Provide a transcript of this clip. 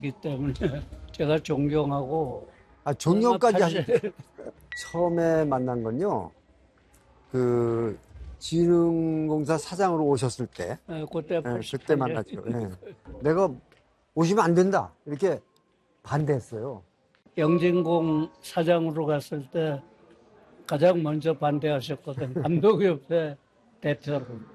때문에 제가 존경하고 아, 존경까지 하시 사실 처음에 만난 건요, 그, 진흥공사 사장으로 오셨을 때, 그때 예, 그때 88년 만났죠. 예. 내가 오시면 안 된다. 이렇게 반대했어요. 영진공 사장으로 갔을 때 가장 먼저 반대하셨거든. 감독이 없에 대표로.